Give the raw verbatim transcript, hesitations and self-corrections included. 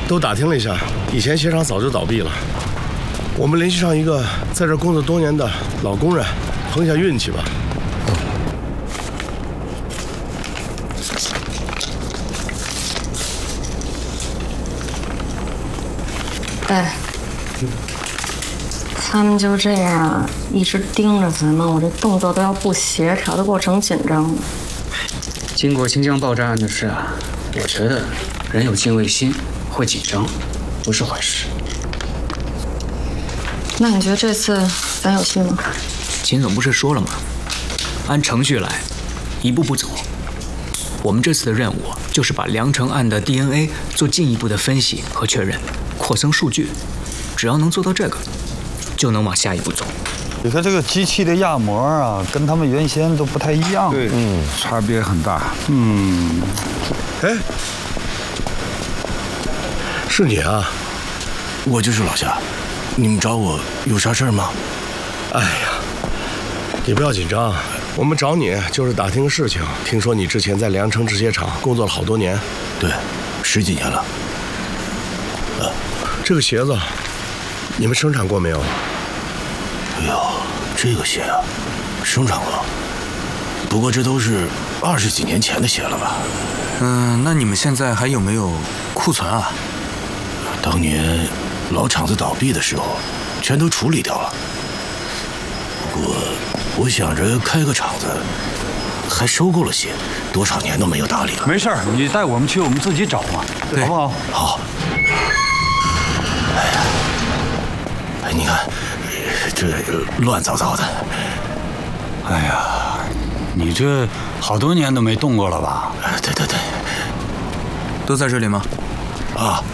都打听了一下，以前鞋厂早就倒闭了。我们联系上一个在这工作多年的老工人，碰一下运气吧。 哎，他们就这样一直盯着咱们，我这动作都要不协调，都给我整紧张了。 经过新疆爆炸案的事啊，我觉得人有敬畏心，会紧张，不是坏事。 那你觉得这次咱有戏吗？ 秦总不是说了吗？按程序来，一步步走。我们这次的任务就是把梁城案的 D N A 做进一步的分析和确认，扩增数据。只要能做到这个，就能往下一步走。 你看这个机器的压模啊，跟他们原先都不太一样。 对，嗯，差别很大。 嗯， 哎，是你啊？ 我就是老夏。你们找我有啥事儿吗？ 哎呀，你不要紧张，我们找你就是打听个事情。听说你之前在梁城制鞋厂工作了好多年。 对，十几年了。 呃，这个鞋子你们生产过没有？ 哎呦，这个鞋啊，生产过，不过这都是二十几年前的鞋了吧？ 嗯，那你们现在还有没有库存啊？ 当年老厂子倒闭的时候，全都处理掉了。不过我想着开个厂子，还收购了鞋，多少年都没有打理了。 没事儿，你带我们去，我们自己找嘛，好不好？ 好。哎呀，哎，你看，这乱糟糟的。 哎呀，你这好多年都没动过了吧？ 对对对。 都在这里吗？ 啊，